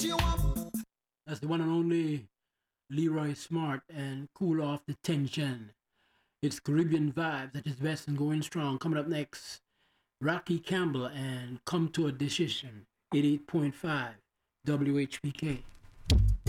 That's the one and only Leroy Smart and Cool Off the Tension. It's Caribbean vibes at its best and going strong. Coming up next, Rocky Campbell and Come to a Decision, 88.5 WHPK.